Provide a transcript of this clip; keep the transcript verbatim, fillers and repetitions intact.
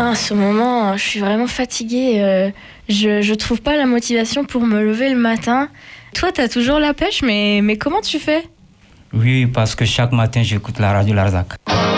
en ce moment, je suis vraiment fatiguée. Euh, je, je trouve pas la motivation pour me lever le matin. Toi, t'as toujours la pêche, mais, mais comment tu fais ? Oui, parce que chaque matin, j'écoute la radio Larzac.